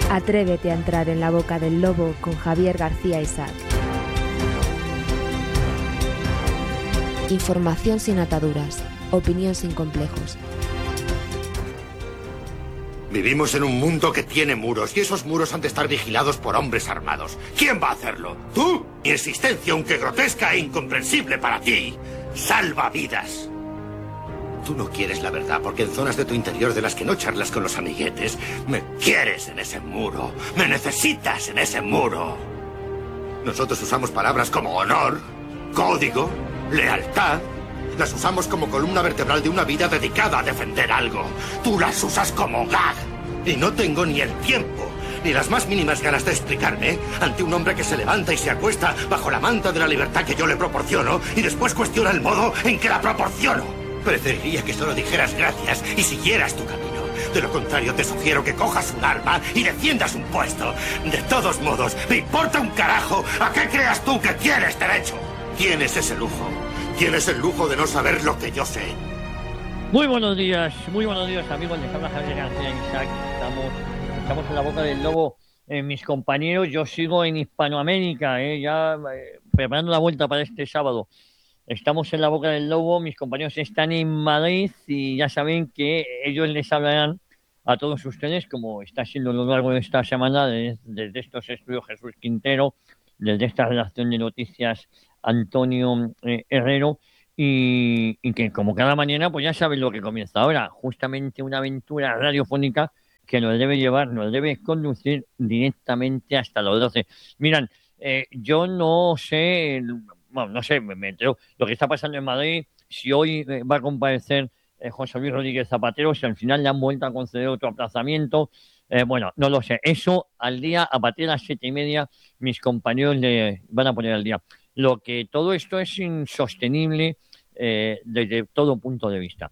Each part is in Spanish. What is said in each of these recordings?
Atrévete a entrar en la boca del lobo con Javier García Isaac. Información sin ataduras, opinión sin complejos. Vivimos en un mundo que tiene muros y esos muros han de estar vigilados por hombres armados. ¿Quién va a hacerlo? ¿Tú? Mi existencia, aunque grotesca e incomprensible para ti, salva vidas. Tú no quieres la verdad porque en zonas de tu interior de las que no charlas con los amiguetes, me quieres en ese muro, me necesitas en ese muro. Nosotros usamos palabras como honor, código, lealtad. Las usamos como columna vertebral de una vida dedicada a defender algo. Tú las usas como gag. Y no tengo ni el tiempo, ni las más mínimas ganas de explicarme ante un hombre que se levanta y se acuesta bajo la manta de la libertad que yo le proporciono y después cuestiona el modo en que la proporciono. Preferiría que solo dijeras gracias y siguieras tu camino. De lo contrario, te sugiero que cojas un arma y defiendas un puesto. De todos modos, me importa un carajo a qué creas tú que tienes derecho. Tienes ese lujo. Tienes el lujo de no saber lo que yo sé. Muy buenos días amigos, les habla Javier García Isaac. Estamos en la boca del lobo, mis compañeros. Yo sigo en Hispanoamérica, preparando la vuelta para este sábado. Estamos en la boca del lobo, mis compañeros están en Madrid y ya saben que ellos les hablarán a todos ustedes, como está siendo a lo largo de esta semana, desde estos estudios Jesús Quintero, desde esta redacción de noticias Antonio Herrero, y que como cada mañana pues ya saben lo que comienza ahora, justamente una aventura radiofónica que nos debe conducir directamente hasta los 12. Miran, yo no sé, bueno, no sé, me entero lo que está pasando en Madrid, si hoy va a comparecer José Luis Rodríguez Zapatero, si al final le han vuelto a conceder otro aplazamiento. Bueno, no lo sé. Eso al día, a partir de las 7:30, mis compañeros le van a poner al día. Lo que todo esto es insostenible desde todo punto de vista.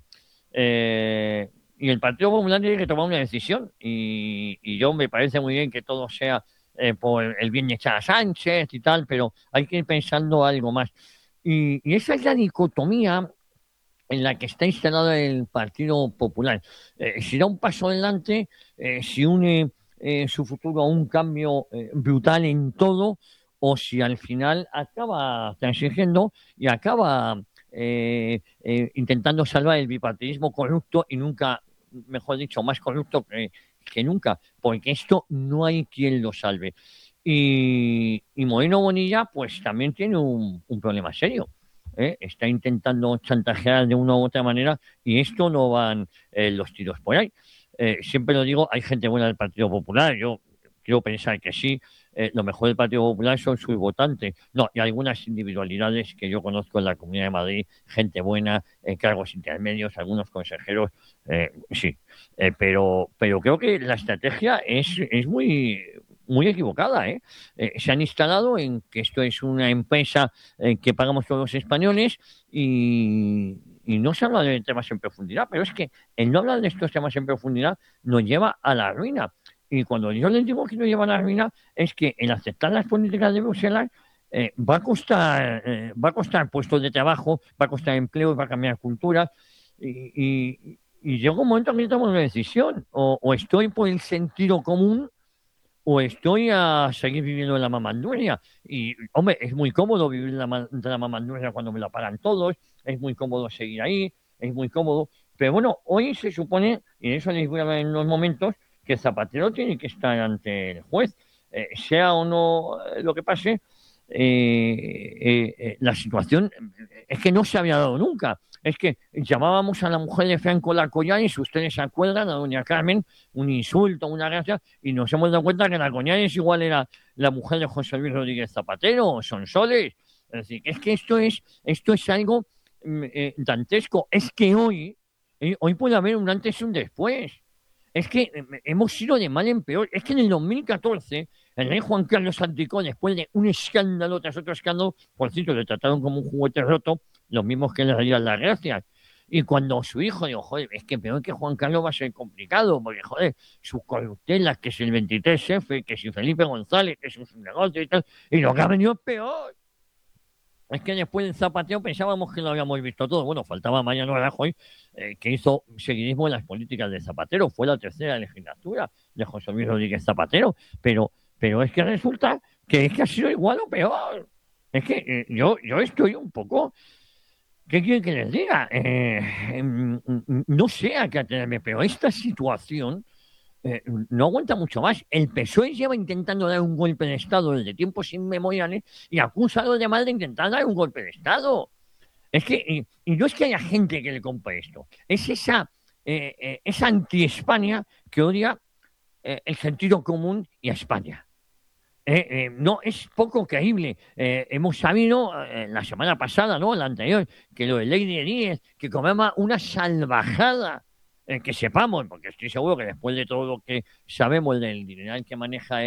Y el Partido Popular tiene que tomar una decisión. Y yo me parece muy bien que todo sea por el bien de Sara Sánchez y tal, pero hay que ir pensando algo más. Y esa es la dicotomía en la que está instalado el Partido Popular. Si da un paso adelante, si une su futuro a un cambio brutal en todo, o si al final acaba transigiendo y acaba intentando salvar el bipartidismo corrupto y nunca, mejor dicho, más corrupto que nunca, porque esto no hay quien lo salve. Y Moreno Bonilla pues también tiene un problema serio. Está intentando chantajear de una u otra manera y esto no van los tiros por ahí. Siempre lo digo, hay gente buena del Partido Popular, yo quiero pensar que sí, lo mejor del Partido Popular son sus votantes. No, y algunas individualidades que yo conozco en la Comunidad de Madrid, gente buena, cargos intermedios, algunos consejeros, sí. Pero creo que la estrategia es muy equivocada, ¿eh? Se han instalado en que esto es una empresa que pagamos todos los españoles y no se habla de temas en profundidad, pero es que el no hablar de estos temas en profundidad nos lleva a la ruina. Y cuando yo les digo que nos lleva a la ruina, es que el aceptar las políticas de Bruselas va a costar puestos de trabajo, va a costar empleo, va a cambiar cultura. Y llega un momento en que tomamos una decisión. O estoy por el sentido común o estoy a seguir viviendo en la mamandurria. Y, hombre, es muy cómodo vivir de la mamandurria cuando me la pagan todos, es muy cómodo seguir ahí, es muy cómodo. Pero bueno, hoy se supone, y de eso les voy a hablar en unos momentos, que Zapatero tiene que estar ante el juez. Sea o no lo que pase, la situación es que no se había dado nunca. Es que llamábamos a la mujer de Franco la Collares, ustedes se acuerdan, a doña Carmen, un insulto, una gracia, y nos hemos dado cuenta que la Collares igual era la mujer de José Luis Rodríguez Zapatero, o Sonsoles. Es decir, es que esto es algo dantesco. Es que hoy puede haber un antes y un después. Es que hemos ido de mal en peor. Es que en el 2014 el rey Juan Carlos abdicó después de un escándalo tras otro escándalo. Por cierto, le trataron como un juguete roto, los mismos que le darían las gracias. Y cuando su hijo dijo, joder, es que peor que Juan Carlos va a ser complicado, porque, joder, sus corruptelas, que es el 23F, que si Felipe González, que es un negocio y tal, y lo que ha venido es peor. Es que después del Zapatero pensábamos que lo habíamos visto todo. Bueno, faltaba Mariano Rajoy, que hizo seguidismo en las políticas de Zapatero. Fue la tercera legislatura. de José Luis Rodríguez Zapatero, pero es que resulta que es que ha sido igual o peor. Es que yo estoy un poco... ¿Qué quieren que les diga? No sé a qué atenerme, pero esta situación no aguanta mucho más. El PSOE lleva intentando dar un golpe de Estado desde tiempos inmemoriales y acusa a los demás de intentar dar un golpe de Estado. Es que, y no es que haya gente que le compre esto, es esa anti-España que odia el sentido común y a España. No, es poco creíble. Hemos sabido la semana pasada, ¿no? La anterior, que lo de Lady Díez, que comemos una salvajada, que sepamos, porque estoy seguro que después de todo lo que sabemos del dinero que maneja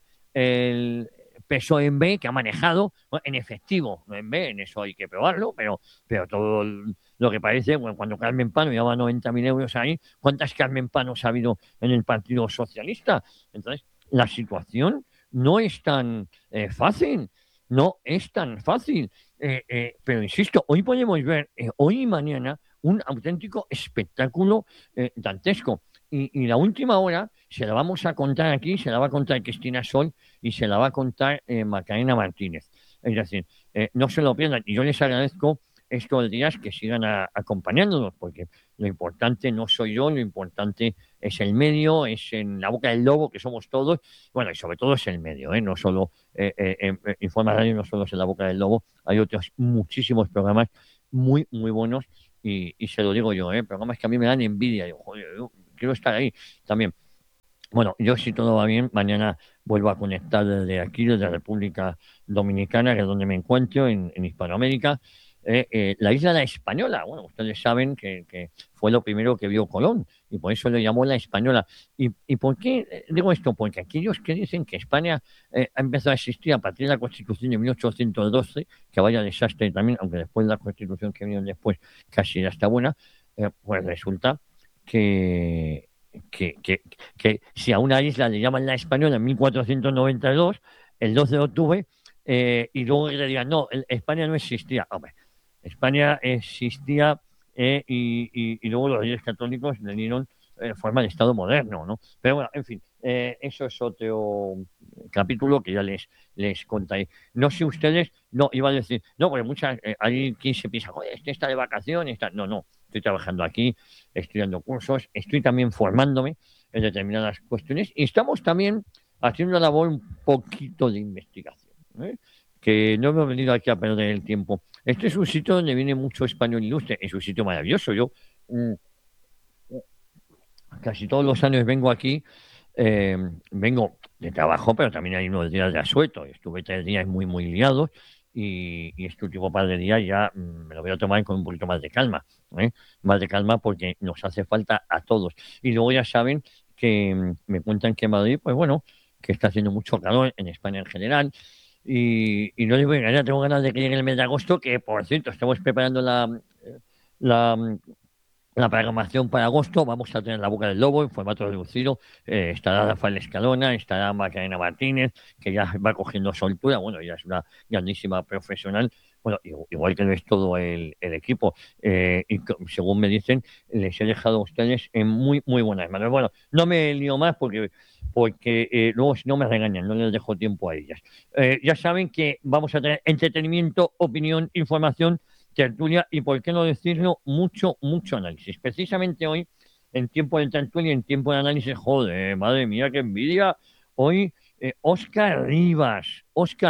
el PSOE en B, que ha manejado, bueno, en efectivo, no en B, en eso hay que probarlo, pero todo lo que parece, bueno, cuando Carmen Pano llevaba 90.000 euros ahí, ¿cuántas Carmen Panos ha habido en el Partido Socialista? Entonces, la situación no es tan fácil, no es tan fácil. Pero insisto, hoy podemos ver, hoy y mañana, un auténtico espectáculo dantesco. Y la última hora se la vamos a contar aquí, se la va a contar Cristina Sol y se la va a contar Macarena Martínez. Es decir, no se lo pierdan. Y yo les agradezco estos días que sigan acompañándonos, porque lo importante no soy yo, lo importante es el medio, es en la boca del lobo, que somos todos, bueno, y sobre todo es el medio, no solo Informa Radio, no solo es en la boca del lobo, hay otros muchísimos programas muy, muy buenos, y se lo digo yo, programas que a mí me dan envidia, yo, joder, yo quiero estar ahí también. Bueno, yo si todo va bien, mañana vuelvo a conectar desde aquí, desde República Dominicana, que es donde me encuentro, en Hispanoamérica. La isla La Española, bueno, ustedes saben que fue lo primero que vio Colón y por eso le llamó La Española. ¿Y por qué digo esto? Porque aquellos que dicen que España ha empezado a existir a partir de la Constitución de 1812, que vaya desastre también, aunque después la Constitución que vino después casi ya está buena, pues resulta que, que si a una isla le llaman La Española en 1492, el 12 de octubre, y luego le digan, no, España no existía. Hombre, España existía y luego los reyes católicos le dieron forma de Estado moderno, ¿no? Pero bueno, en fin, eso es otro capítulo que ya les contaré. No sé ustedes, no, iba a decir, no, porque muchas, hay quien se piensa, joder, este está de vacaciones, está... No, estoy trabajando aquí, estoy dando cursos, estoy también formándome en determinadas cuestiones y estamos también haciendo una labor un poquito de investigación, que no hemos venido aquí a perder el tiempo. Este es un sitio donde viene mucho español ilustre, es un sitio maravilloso. Yo casi todos los años vengo aquí, vengo de trabajo, pero también hay unos días de asueto. Estuve 3 días muy, muy liados y este último par de días ya me lo voy a tomar con un poquito más de calma, más de calma porque nos hace falta a todos. Y luego ya saben que me cuentan que en Madrid, pues bueno, que está haciendo mucho calor en España en general. Y no les voy a engañar, tengo ganas de que llegue el mes de agosto, que por cierto, estamos preparando la, la programación para agosto. Vamos a tener La Boca del Lobo en formato reducido. Estará Rafael Escalona, estará Macarena Martínez, que ya va cogiendo soltura. Bueno, ella es una grandísima profesional. Bueno, igual que lo es todo el equipo. Y según me dicen, les he dejado a ustedes en muy, muy buenas manos. Bueno, no me lío más porque luego si no me regañan, no les dejo tiempo a ellas. Ya saben que vamos a tener entretenimiento, opinión, información, tertulia y, por qué no decirlo, mucho, mucho análisis. Precisamente hoy, en tiempo de tertulia, en tiempo de análisis, joder, madre mía, qué envidia. Hoy, Óscar Rivas,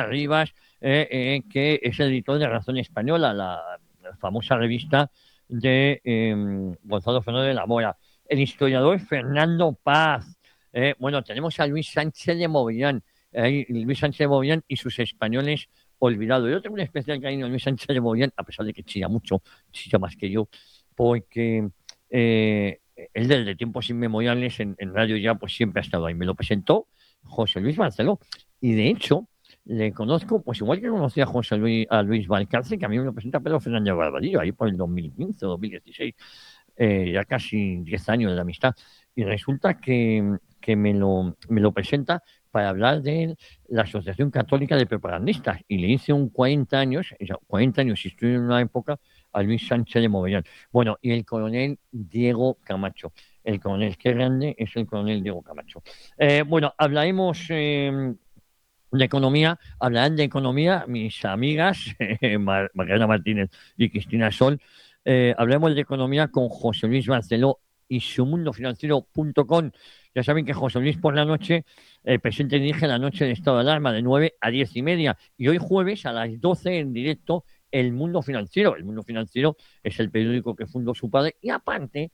que es el editor de Razón Española, la famosa revista de Gonzalo Fernández de la Mora. El historiador Fernando Paz. Bueno, tenemos a Luis Sánchez de Movillán, Luis Sánchez de Movillán y sus españoles olvidado. Yo tengo un especial cariño a Luis Sánchez de Movillán, a pesar de que chilla mucho, chilla más que yo, porque él desde tiempos inmemoriales en radio ya pues siempre ha estado ahí. Me lo presentó José Luis Barceló y de hecho le conozco, pues igual que conocí a Luis Valcárcel, que a mí me lo presenta Pedro Fernández Barbadillo, ahí por el 2015 o 2016, ya casi 10 años de amistad, y resulta que me lo presenta para hablar de la Asociación Católica de Propagandistas y le hice un 40 años y estuve en una época a Luis Sánchez de Movellán. Bueno, y el coronel Diego Camacho. el coronel. Qué grande es el coronel Diego Camacho. Bueno, hablaremos de economía, hablarán de economía mis amigas Magdalena Martínez y Cristina Sol. Hablaremos de economía con José Luis Barceló y sumundofinanciero.com. Ya saben que José Luis por la noche presenta y dirige la noche de estado de alarma de 9 a 10 y media. Y hoy jueves a las 12 en directo El Mundo Financiero. El Mundo Financiero es el periódico que fundó su padre y aparte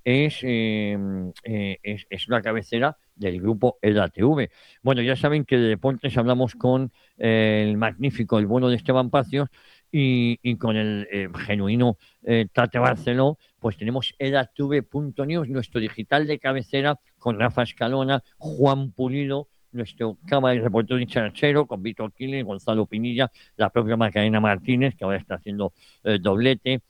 es una cabecera del grupo EDATV. Bueno, ya saben que de deportes hablamos con el magnífico, el bueno de Esteban Pacios y con el genuino Tate Barceló, pues tenemos edatv.news, nuestro digital de cabecera, con Rafa Escalona, Juan Pulido, nuestro cámara de reportero dicharachero, con Víctor Quiles, Gonzalo Pinilla, la propia Macarena Martínez, que ahora está haciendo doblete,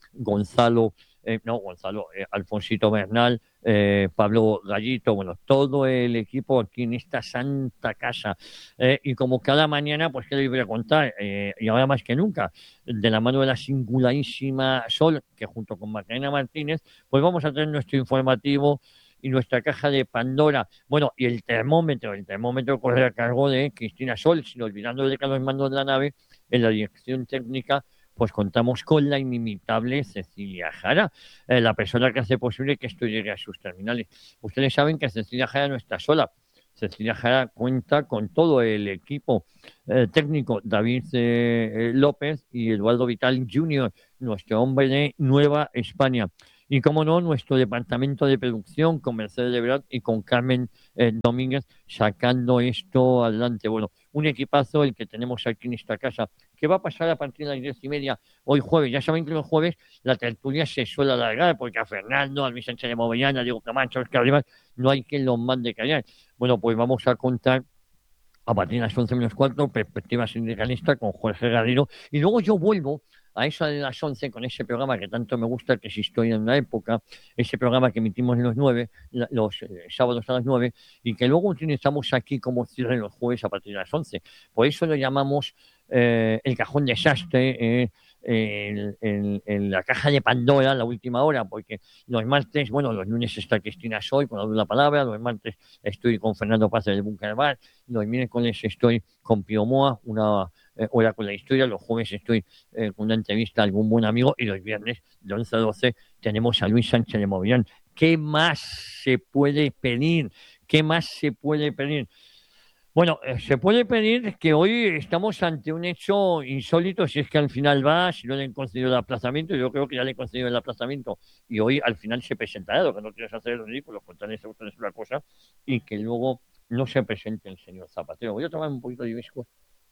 Alfonsito Bernal, Pablo Gallito, bueno, todo el equipo aquí en esta santa casa. Y como cada mañana, pues qué les voy a contar, y ahora más que nunca, de la mano de la singularísima Sol, que junto con Macarena Martínez, pues vamos a tener nuestro informativo y nuestra caja de Pandora. Bueno, y el termómetro corre a cargo de Cristina Sol, sin olvidando de que a los mandos de la nave, en la dirección técnica, pues contamos con la inimitable Cecilia Jara, la persona que hace posible que esto llegue a sus terminales. Ustedes saben que Cecilia Jara no está sola. Cecilia Jara cuenta con todo el equipo técnico, David López y Eduardo Vital Jr., nuestro hombre de Nueva España. Y como no, nuestro departamento de producción con Mercedes Lebrat y con Carmen Domínguez sacando esto adelante. Bueno, un equipazo el que tenemos aquí en esta casa. ¿Qué va a pasar a partir de las 10:30 hoy jueves? Ya saben que los jueves la tertulia se suele alargar porque a Fernando, a Luis Sánchez de Movellana, a Diego Camacho, a Oscar Rivas, no hay quien los mande callar. Bueno, pues vamos a contar a partir de las 11 menos cuarto, Perspectiva Sindicalista con Jorge Garrido. Y luego yo vuelvo a eso de las 11 con ese programa que tanto me gusta, que es Historia en una época, ese programa que emitimos los sábados a las 9, y que luego utilizamos aquí como cierre los jueves a partir de las 11. Por eso lo llamamos el cajón desastre, la caja de Pandora, la última hora, porque los martes, bueno, los lunes está Cristina Soy con la palabra, los martes estoy con Fernando Paz del Búnker Bar, los miércoles estoy con Pío Moa, una hora con la historia, los jueves estoy con una entrevista a algún buen amigo y los viernes de 11 a 12 tenemos a Luis Sánchez de Movillán. ¿Qué más se puede pedir? ¿Qué más se puede pedir? Bueno, se puede pedir que hoy estamos ante un hecho insólito, si es que al final va, si no le han concedido el aplazamiento, yo creo que ya le han concedido el aplazamiento y hoy al final se presentará, lo que no quieres hacer es ridículo, contarles a ustedes una cosa y que luego no se presente el señor Zapatero. Voy a tomar un poquito de hibisco.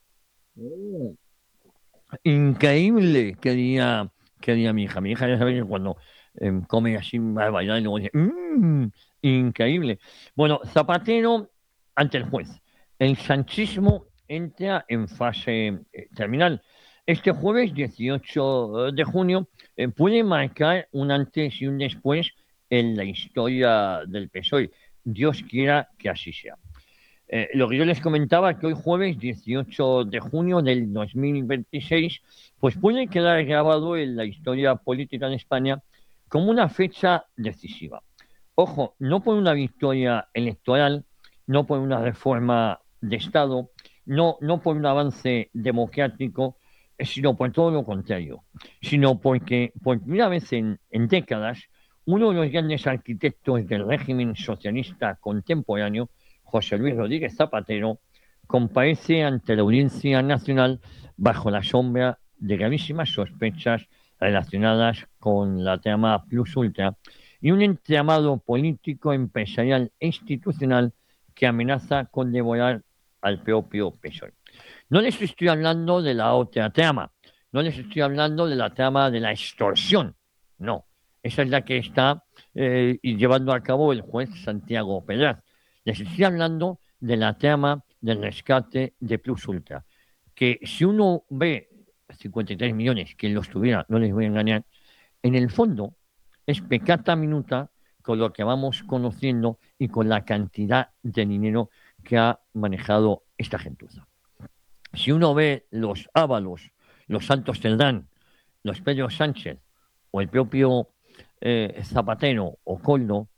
Increíble, quería mi hija. Mi hija ya sabe que cuando come así barbaridad y luego dice, increíble. Bueno, Zapatero ante el juez. El sanchismo entra en fase terminal. Este jueves 18 de junio puede marcar un antes y un después en la historia del PSOE. Dios quiera que así sea. Lo que yo les comentaba, que hoy jueves 18 de junio del 2026, pues puede quedar grabado en la historia política de España como una fecha decisiva. Ojo, no por una victoria electoral, no por una reforma de Estado, no por un avance democrático, sino por todo lo contrario, sino porque por primera vez en décadas, uno de los grandes arquitectos del régimen socialista contemporáneo, José Luis Rodríguez Zapatero, comparece ante la Audiencia Nacional bajo la sombra de gravísimas sospechas relacionadas con la trama Plus Ultra y un entramado político, empresarial e institucional que amenaza con devorar al propio PSOE. No les estoy hablando de la otra trama, no les estoy hablando de la trama de la extorsión, no. Esa es la que está llevando a cabo el juez Santiago Pedraz. Les estoy hablando de la trama del rescate de Plus Ultra, que si uno ve 53 millones, quien los tuviera, no les voy a engañar, en el fondo es pecata minuta con lo que vamos conociendo y con la cantidad de dinero que ha manejado esta gentuza. Si uno ve los Ábalos, los Santos Cerdán, los Pedro Sánchez o el propio Zapatero o Coldo,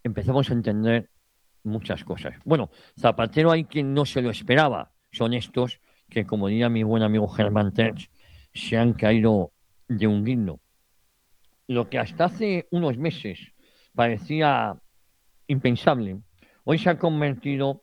empezamos a entender muchas cosas. Bueno, Zapatero hay quien no se lo esperaba. Son estos que, como diría mi buen amigo Germán Terz, se han caído de un guindo. Lo que hasta hace unos meses parecía impensable, hoy se ha convertido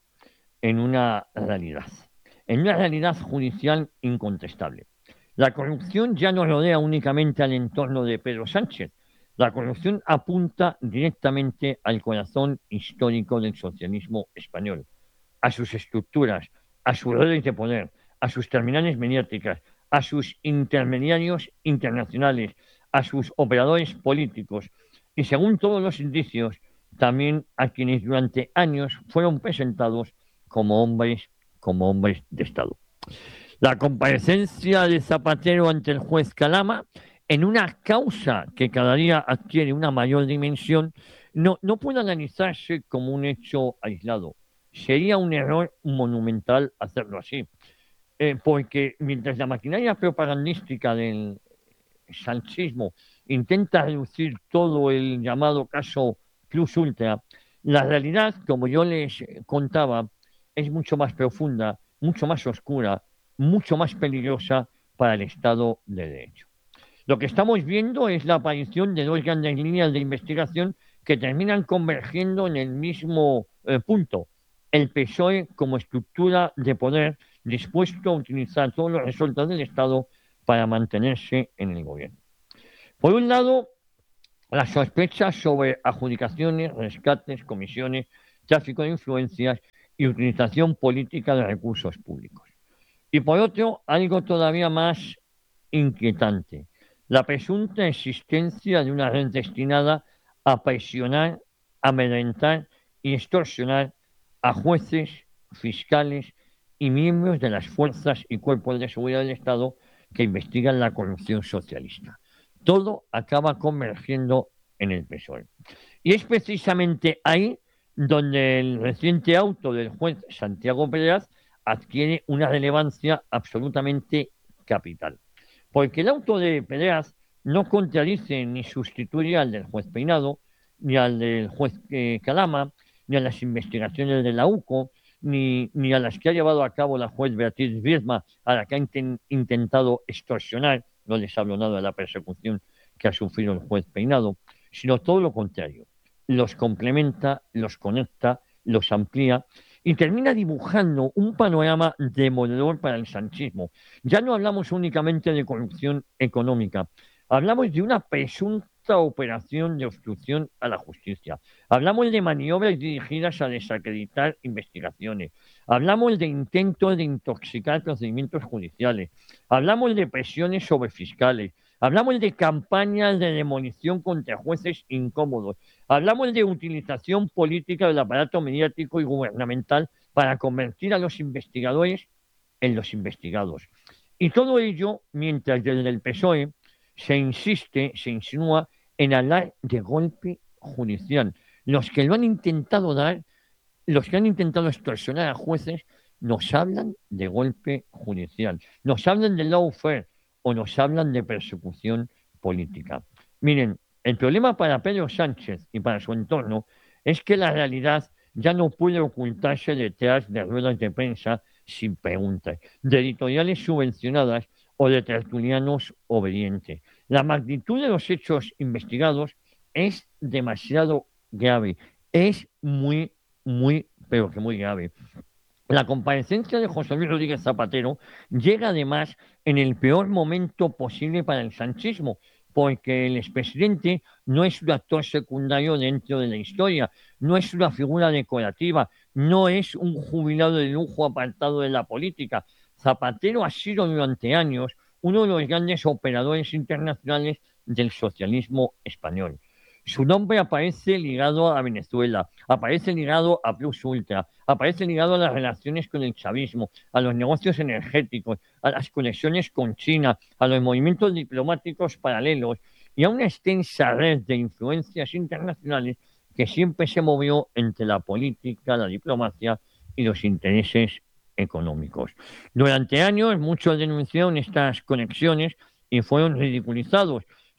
en una realidad judicial incontestable. La corrupción ya no rodea únicamente al entorno de Pedro Sánchez. La corrupción apunta directamente al corazón histórico del socialismo español, a sus estructuras, a sus redes de poder, a sus terminales mediáticas, a sus intermediarios internacionales, a sus operadores políticos y, según todos los indicios, también a quienes durante años fueron presentados como hombres, como hombres de Estado. La comparecencia de Zapatero ante el juez Calama en una causa que cada día adquiere una mayor dimensión no puede analizarse como un hecho aislado. Sería un error monumental hacerlo así, porque mientras la maquinaria propagandística del sanchismo intenta reducir todo el llamado caso Plus Ultra, la realidad, como yo les contaba, es mucho más profunda, mucho más oscura, mucho más peligrosa para el Estado de Derecho. Lo que estamos viendo es la aparición de dos grandes líneas de investigación que terminan convergiendo en el mismo punto. El PSOE como estructura de poder dispuesto a utilizar todos los resultados del Estado para mantenerse en el gobierno. Por un lado, las sospechas sobre adjudicaciones, rescates, comisiones, tráfico de influencias y utilización política de recursos públicos. Y por otro, algo todavía más inquietante, la presunta existencia de una red destinada a presionar, amedrentar y extorsionar a jueces, fiscales y miembros de las fuerzas y cuerpos de seguridad del Estado que investigan la corrupción socialista. Todo acaba convergiendo en el PSOE. Y es precisamente ahí donde el reciente auto del juez Santiago Pedraz adquiere una relevancia absolutamente capital. Porque el auto de Pedraz no contradice ni sustituye al del juez Peinado, ni al del juez Calama, ni a las investigaciones de la UCO, ni a las que ha llevado a cabo la juez Beatriz Biedma, a la que ha intentado extorsionar, no les hablo nada de la persecución que ha sufrido el juez Peinado, sino todo lo contrario. Los complementa, los conecta, los amplía y termina dibujando un panorama demoledor para el sanchismo. Ya no hablamos únicamente de corrupción económica, hablamos de una presunta operación de obstrucción a la justicia, hablamos de maniobras dirigidas a desacreditar investigaciones, hablamos de intentos de intoxicar procedimientos judiciales, hablamos de presiones sobre fiscales, hablamos de campañas de demolición contra jueces incómodos. Hablamos de utilización política del aparato mediático y gubernamental para convertir a los investigadores en los investigados. Y todo ello mientras desde el PSOE se insiste, se insinúa en hablar de golpe judicial. Los que lo han intentado dar, los que han intentado extorsionar a jueces, nos hablan de golpe judicial, nos hablan de lawfare o nos hablan de persecución política. Miren, el problema para Pedro Sánchez y para su entorno es que la realidad ya no puede ocultarse detrás de ruedas de prensa sin preguntas, de editoriales subvencionadas o de tertulianos obedientes. La magnitud de los hechos investigados es demasiado grave, es muy, pero que muy grave. La comparecencia de José Luis Rodríguez Zapatero llega además en el peor momento posible para el sanchismo, porque el expresidente no es un actor secundario dentro de la historia, no es una figura decorativa, no es un jubilado de lujo apartado de la política. Zapatero ha sido durante años uno de los grandes operadores internacionales del socialismo español. Su nombre aparece ligado a Venezuela, aparece ligado a Plus Ultra, aparece ligado a las relaciones con el chavismo, a los negocios energéticos, a las conexiones con China, a los movimientos diplomáticos paralelos y a una extensa red de influencias internacionales que siempre se movió entre la política, la diplomacia y los intereses económicos. Durante años muchos denunciaron estas conexiones y fueron ridiculizados.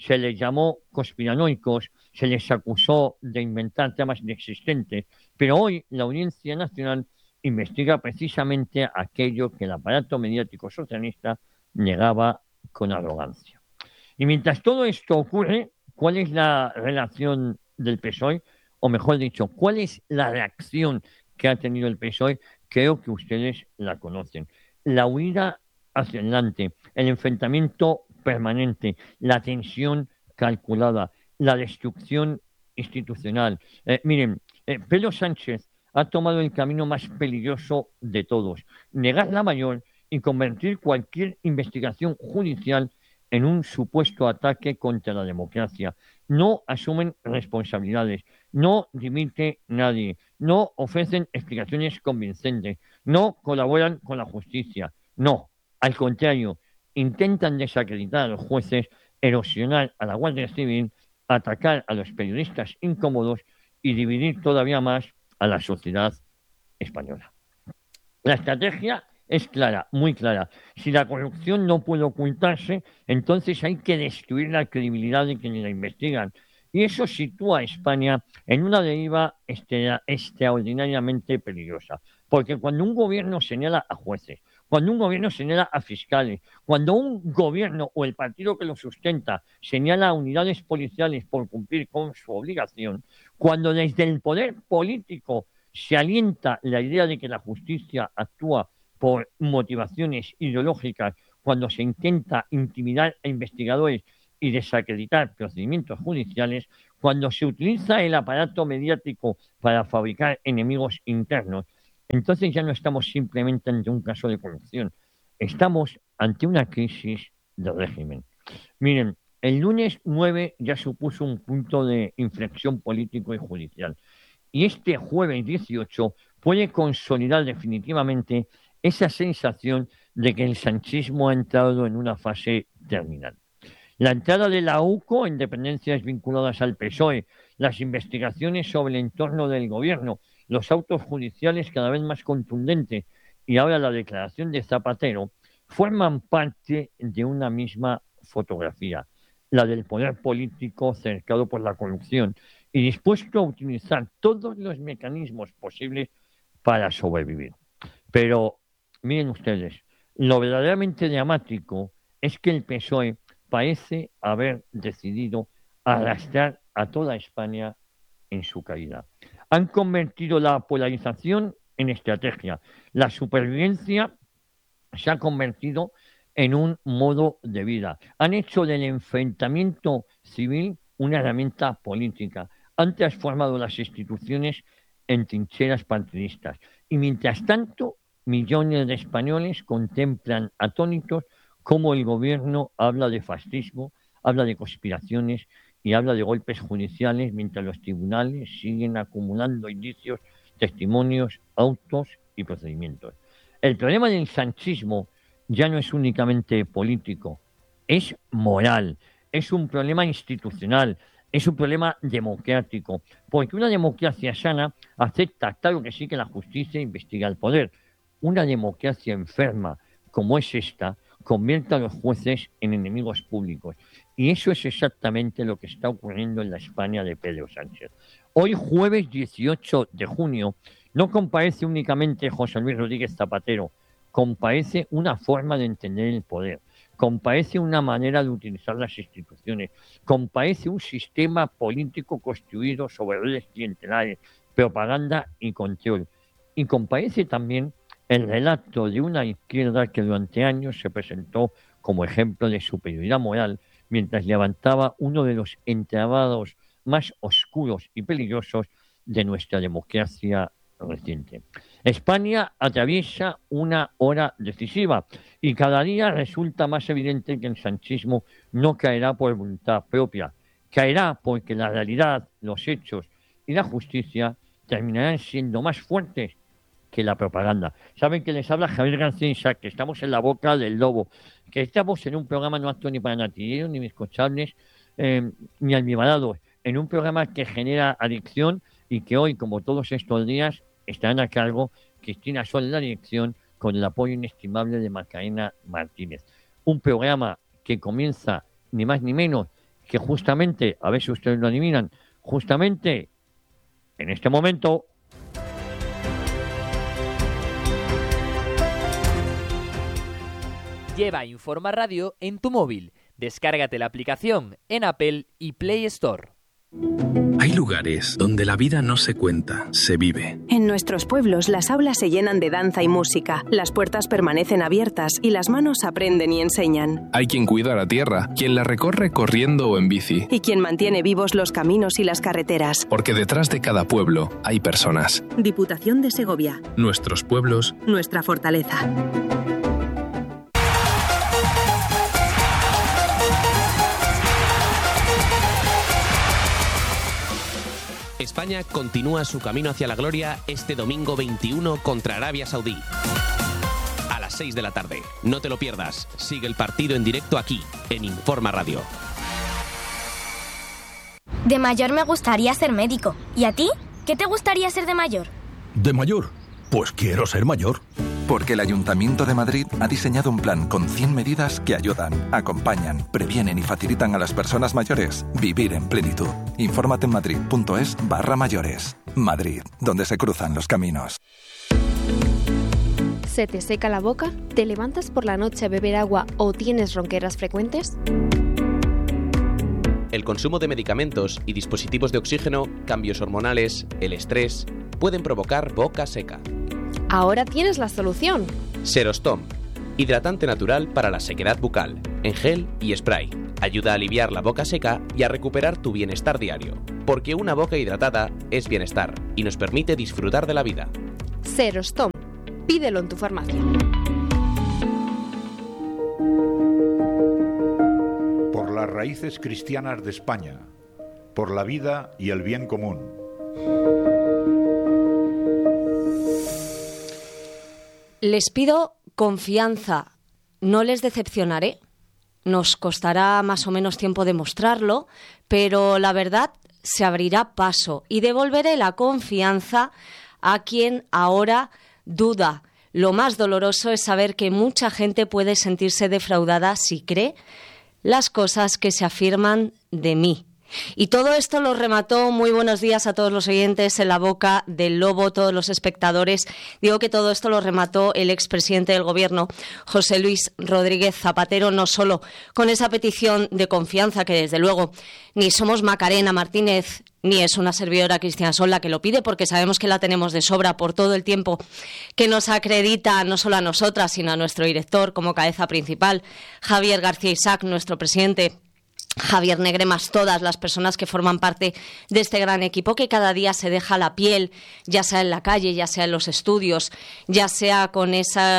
se les llamó conspiranoicos, se les acusó de inventar temas inexistentes, pero hoy la Audiencia Nacional investiga precisamente aquello que el aparato mediático socialista negaba con arrogancia. Y mientras todo esto ocurre, ¿cuál es la relación del PSOE? O mejor dicho, ¿cuál es la reacción que ha tenido el PSOE? Creo que ustedes la conocen. La huida hacia adelante, el enfrentamiento permanente, la tensión calculada, la destrucción institucional. Miren, Pedro Sánchez ha tomado el camino más peligroso de todos, negar la mayor y convertir cualquier investigación judicial en un supuesto ataque contra la democracia. No asumen responsabilidades, no dimite nadie, no ofrecen explicaciones convincentes, no colaboran con la justicia, no, al contrario, intentan desacreditar a los jueces, erosionar a la Guardia Civil, atacar a los periodistas incómodos y dividir todavía más a la sociedad española. La estrategia es clara, muy clara. Si la corrupción no puede ocultarse, entonces hay que destruir la credibilidad de quienes la investigan. Y eso sitúa a España en una deriva extraordinariamente peligrosa. Porque cuando un gobierno señala a jueces, cuando un gobierno señala a fiscales, cuando un gobierno o el partido que lo sustenta señala a unidades policiales por cumplir con su obligación, cuando desde el poder político se alienta la idea de que la justicia actúa por motivaciones ideológicas, cuando se intenta intimidar a investigadores y desacreditar procedimientos judiciales, cuando se utiliza el aparato mediático para fabricar enemigos internos, entonces ya no estamos simplemente ante un caso de corrupción, estamos ante una crisis de régimen. Miren, el lunes 9 ya supuso un punto de inflexión político y judicial. Y este jueves 18 puede consolidar definitivamente esa sensación de que el sanchismo ha entrado en una fase terminal. La entrada de la UCO en dependencias vinculadas al PSOE, las investigaciones sobre el entorno del gobierno, los autos judiciales cada vez más contundentes y ahora la declaración de Zapatero forman parte de una misma fotografía, la del poder político cercado por la corrupción y dispuesto a utilizar todos los mecanismos posibles para sobrevivir. Pero miren ustedes, lo verdaderamente dramático es que el PSOE parece haber decidido arrastrar a toda España en su caída. Han convertido la polarización en estrategia. La supervivencia se ha convertido en un modo de vida. Han hecho del enfrentamiento civil una herramienta política. Han transformado las instituciones en trincheras partidistas. Y mientras tanto, millones de españoles contemplan atónitos cómo el gobierno habla de fascismo, habla de conspiraciones y habla de golpes judiciales mientras los tribunales siguen acumulando indicios, testimonios, autos y procedimientos. El problema del sanchismo ya no es únicamente político, es moral, es un problema institucional, es un problema democrático, porque una democracia sana acepta, claro que sí, que la justicia investiga el poder. Una democracia enferma como es esta convierte a los jueces en enemigos públicos. Y eso es exactamente lo que está ocurriendo en la España de Pedro Sánchez. Hoy, jueves 18 de junio, no comparece únicamente José Luis Rodríguez Zapatero, comparece una forma de entender el poder, comparece una manera de utilizar las instituciones, comparece un sistema político construido sobre redes clientelares, propaganda y control. Y comparece también el relato de una izquierda que durante años se presentó como ejemplo de superioridad moral mientras levantaba uno de los entramados más oscuros y peligrosos de nuestra democracia reciente. España atraviesa una hora decisiva y cada día resulta más evidente que el sanchismo no caerá por voluntad propia, caerá porque la realidad, los hechos y la justicia terminarán siendo más fuertes que la propaganda. Saben que les habla Javier García Isaac, que estamos en la boca del lobo, que estamos en un programa no apto ni para natilleros, ni bizcochables, ni almibarados, en un programa que genera adicción y que hoy, como todos estos días, estarán a cargo Cristina Sol en la dirección con el apoyo inestimable de Macarena Martínez. Un programa que comienza ni más ni menos que justamente, a ver si ustedes lo adivinan, justamente en este momento lleva Informa Radio en tu móvil. Descárgate la aplicación en Apple y Play Store. Hay lugares donde la vida no se cuenta, se vive. En nuestros pueblos las aulas se llenan de danza y música, las puertas permanecen abiertas y las manos aprenden y enseñan. Hay quien cuida la tierra, quien la recorre corriendo o en bici. Y quien mantiene vivos los caminos y las carreteras. Porque detrás de cada pueblo hay personas. Diputación de Segovia. Nuestros pueblos. Nuestra fortaleza. España continúa su camino hacia la gloria este domingo 21 contra Arabia Saudí. A las 6 de la tarde. No te lo pierdas. Sigue el partido en directo aquí, en Informa Radio. De mayor me gustaría ser médico. ¿Y a ti? ¿Qué te gustaría ser de mayor? ¿De mayor? Pues quiero ser mayor. Porque el Ayuntamiento de Madrid ha diseñado un plan con 100 medidas que ayudan, acompañan, previenen y facilitan a las personas mayores vivir en plenitud. Infórmate en madrid.es/mayores. Madrid, donde se cruzan los caminos. ¿Se te seca la boca? ¿Te levantas por la noche a beber agua o tienes ronqueras frecuentes? El consumo de medicamentos y dispositivos de oxígeno, cambios hormonales, el estrés, pueden provocar boca seca. Ahora tienes la solución. Serostom, hidratante natural para la sequedad bucal, en gel y spray. Ayuda a aliviar la boca seca y a recuperar tu bienestar diario. Porque una boca hidratada es bienestar y nos permite disfrutar de la vida. Serostom. Pídelo en tu farmacia. Por las raíces cristianas de España, por la vida y el bien común. Les pido confianza, no les decepcionaré. Nos costará más o menos tiempo demostrarlo, pero la verdad se abrirá paso y devolveré la confianza a quien ahora duda. Lo más doloroso es saber que mucha gente puede sentirse defraudada si cree las cosas que se afirman de mí. Y todo esto lo remató, muy buenos días a todos los oyentes, en la boca del lobo, todos los espectadores. Digo que todo esto lo remató el expresidente del Gobierno, José Luis Rodríguez Zapatero, no solo con esa petición de confianza que desde luego ni somos Macarena Martínez ni es una servidora Cristina Sol la que lo pide, porque sabemos que la tenemos de sobra por todo el tiempo que nos acredita no solo a nosotras, sino a nuestro director como cabeza principal, Javier García Isaac, nuestro presidente, Javier Negre, más todas las personas que forman parte de este gran equipo que cada día se deja la piel, ya sea en la calle, ya sea en los estudios, ya sea con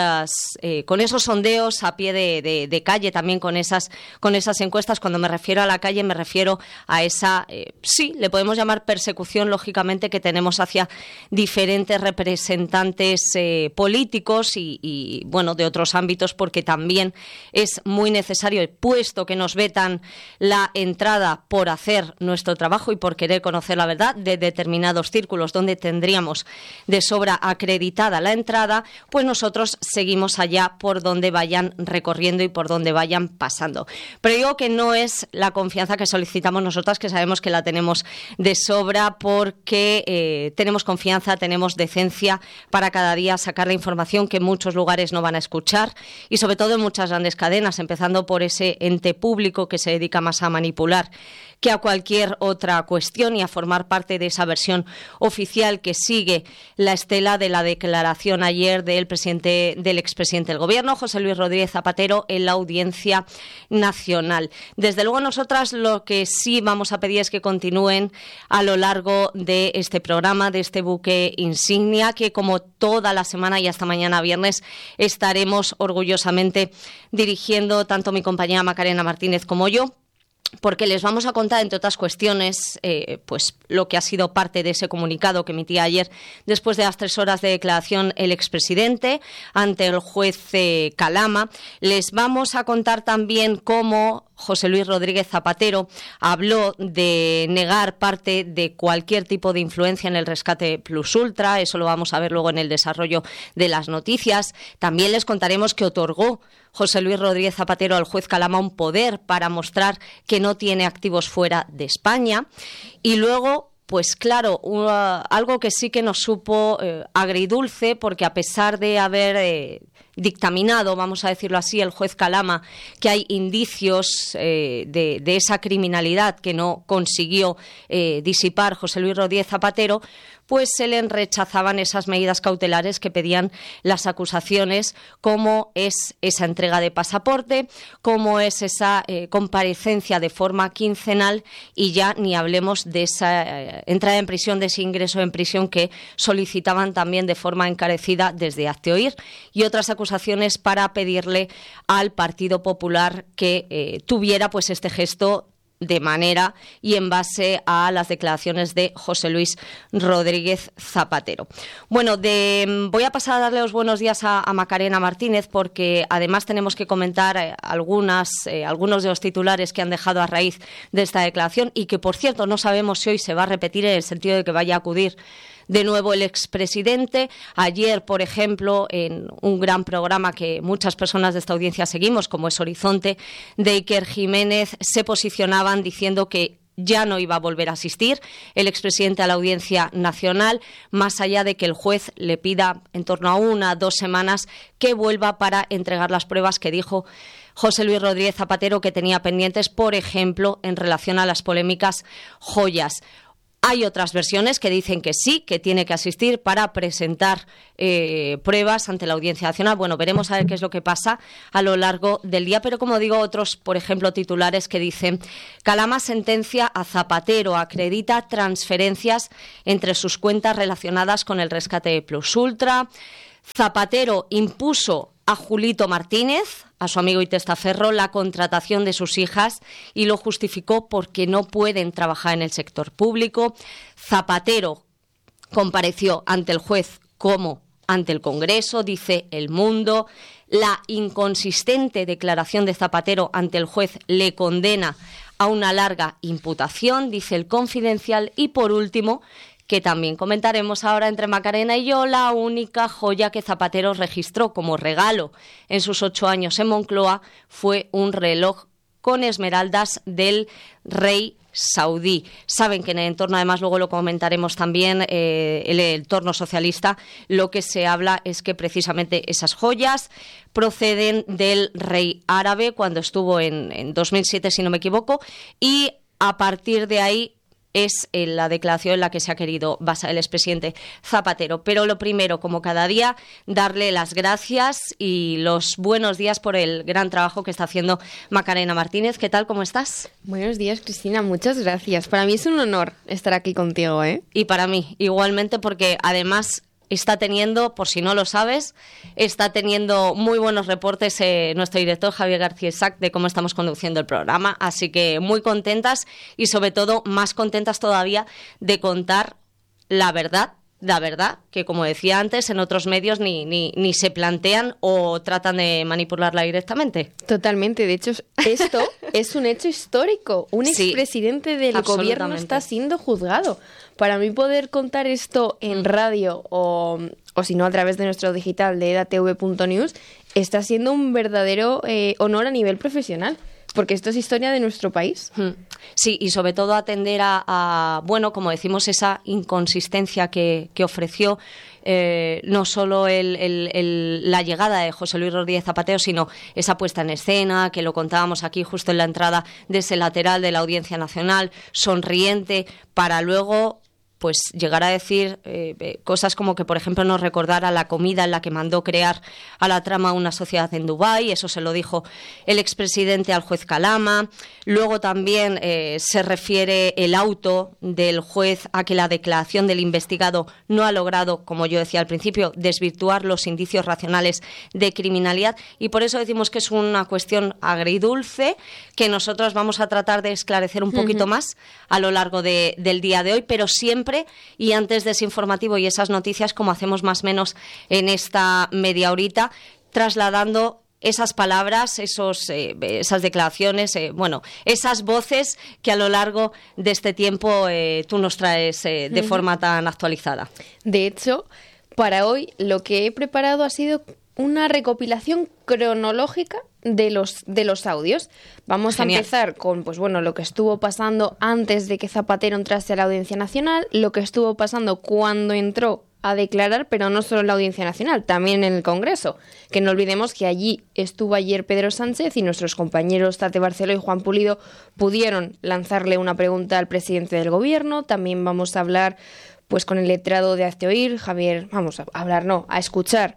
esos sondeos a pie de calle, también con esas encuestas. Cuando me refiero a la calle me refiero a esa, sí, le podemos llamar persecución, lógicamente, que tenemos hacia diferentes representantes políticos y bueno, de otros ámbitos, porque también es muy necesario, puesto que nos vetan la entrada por hacer nuestro trabajo y por querer conocer la verdad de determinados círculos donde tendríamos de sobra acreditada la entrada, pues nosotros seguimos allá por donde vayan recorriendo y por donde vayan pasando. Pero digo que no es la confianza que solicitamos nosotras, que sabemos que la tenemos de sobra, porque tenemos confianza, tenemos decencia para cada día sacar la información que en muchos lugares no van a escuchar, y sobre todo en muchas grandes cadenas, empezando por ese ente público que se dedica más a manipular que a cualquier otra cuestión y a formar parte de esa versión oficial que sigue la estela de la declaración ayer del expresidente del Gobierno, José Luis Rodríguez Zapatero, en la Audiencia Nacional. Desde luego nosotras lo que sí vamos a pedir es que continúen a lo largo de este programa, de este buque insignia, que como toda la semana y hasta mañana viernes estaremos orgullosamente dirigiendo tanto mi compañera Macarena Martínez como yo, porque les vamos a contar, entre otras cuestiones, pues lo que ha sido parte de ese comunicado que emitía ayer, después de las 3 horas de declaración, el expresidente ante el juez Calama. Les vamos a contar también cómo José Luis Rodríguez Zapatero habló de negar parte de cualquier tipo de influencia en el rescate Plus Ultra. Eso lo vamos a ver luego en el desarrollo de las noticias. También les contaremos que otorgó José Luis Rodríguez Zapatero al juez Calama un poder para mostrar que no tiene activos fuera de España. Y luego, pues claro, algo que sí que nos supo agridulce, porque a pesar de haber dictaminado, vamos a decirlo así, el juez Calama, que hay indicios de esa criminalidad que no consiguió disipar José Luis Rodríguez Zapatero, pues se le rechazaban esas medidas cautelares que pedían las acusaciones, como es esa entrega de pasaporte, como es esa comparecencia de forma quincenal, y ya ni hablemos de esa entrada en prisión, de ese ingreso en prisión que solicitaban también de forma encarecida desde Hazte Oír, y otras acusaciones para pedirle al Partido Popular que tuviera pues este gesto de manera y en base a las declaraciones de José Luis Rodríguez Zapatero. Bueno, voy a pasar a darle los buenos días a Macarena Martínez, porque además tenemos que comentar algunos de los titulares que han dejado a raíz de esta declaración, y que, por cierto, no sabemos si hoy se va a repetir, en el sentido de que vaya a acudir de nuevo el expresidente. Ayer, por ejemplo, en un gran programa que muchas personas de esta audiencia seguimos, como es Horizonte, de Iker Jiménez, se posicionaban diciendo que ya no iba a volver a asistir el expresidente a la Audiencia Nacional, más allá de que el juez le pida en torno a 1 o 2 semanas que vuelva para entregar las pruebas que dijo José Luis Rodríguez Zapatero que tenía pendientes, por ejemplo, en relación a las polémicas joyas. Hay otras versiones que dicen que sí, que tiene que asistir para presentar pruebas ante la Audiencia Nacional. Bueno, veremos a ver qué es lo que pasa a lo largo del día. Pero, como digo, otros, por ejemplo, titulares que dicen: Calama sentencia a Zapatero, acredita transferencias entre sus cuentas relacionadas con el rescate Plus Ultra. Zapatero impuso a Julito Martínez, a su amigo y testaferro, la contratación de sus hijas, y lo justificó porque no pueden trabajar en el sector público. Zapatero compareció ante el juez como ante el Congreso, dice El Mundo. La inconsistente declaración de Zapatero ante el juez le condena a una larga imputación, dice El Confidencial. Y por último, que también comentaremos ahora entre Macarena y yo, la única joya que Zapatero registró como regalo en sus 8 años en Moncloa fue un reloj con esmeraldas del rey saudí. Saben que en el entorno, además luego lo comentaremos también, el entorno socialista, lo que se habla es que precisamente esas joyas proceden del rey árabe cuando estuvo en 2007, si no me equivoco, y a partir de ahí es la declaración en la que se ha querido basar el expresidente Zapatero. Pero lo primero, como cada día, darle las gracias y los buenos días por el gran trabajo que está haciendo Macarena Martínez. ¿Qué tal? ¿Cómo estás? Buenos días, Cristina. Muchas gracias. Para mí es un honor estar aquí contigo, ¿eh? Y para mí, igualmente, porque además está teniendo, por si no lo sabes, está teniendo muy buenos reportes nuestro director Javier García Isaac de cómo estamos conduciendo el programa, así que muy contentas y sobre todo más contentas todavía de contar la verdad, que como decía antes, en otros medios ni se plantean o tratan de manipularla directamente. Totalmente, de hecho esto es un hecho histórico, un expresidente del gobierno está siendo juzgado. Para mí poder contar esto en radio o si no a través de nuestro digital de edatv.news está siendo un verdadero honor a nivel profesional. Porque esto es historia de nuestro país. Sí, y sobre todo atender a bueno, como decimos, esa inconsistencia que ofreció no solo la llegada de José Luis Rodríguez Zapatero, sino esa puesta en escena, que lo contábamos aquí justo en la entrada de ese lateral de la Audiencia Nacional, sonriente, para luego pues llegar a decir cosas como que, por ejemplo, nos recordara la comida en la que mandó crear a la trama una sociedad en Dubái. Eso se lo dijo el expresidente al juez Calama. Luego también se refiere el auto del juez a que la declaración del investigado no ha logrado, como yo decía al principio, desvirtuar los indicios racionales de criminalidad, y por eso decimos que es una cuestión agridulce que nosotros vamos a tratar de esclarecer un poquito más a lo largo del día de hoy, pero siempre y antes de ese informativo y esas noticias, como hacemos más o menos en esta media horita, trasladando esas palabras, esas declaraciones, esas voces que a lo largo de este tiempo tú nos traes de forma tan actualizada. De hecho, para hoy lo que he preparado ha sido una recopilación cronológica de los audios. Vamos a empezar con lo que estuvo pasando antes de que Zapatero entrase a la Audiencia Nacional, lo que estuvo pasando cuando entró a declarar, pero no solo en la Audiencia Nacional, también en el Congreso, que no olvidemos que allí estuvo ayer Pedro Sánchez y nuestros compañeros Tate Barceló y Juan Pulido pudieron lanzarle una pregunta al presidente del Gobierno. También vamos a hablar con el letrado de Hazte Oír, Javier, a escuchar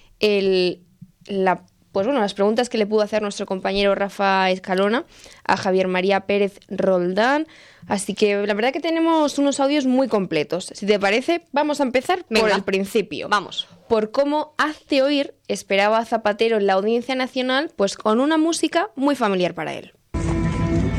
las preguntas que le pudo hacer nuestro compañero Rafa Escalona a Javier María Pérez Roldán. Así que la verdad que tenemos unos audios muy completos. Si te parece, vamos a empezar por el principio. Vamos. Por cómo Hazte Oír esperaba a Zapatero en la Audiencia Nacional, con una música muy familiar para él.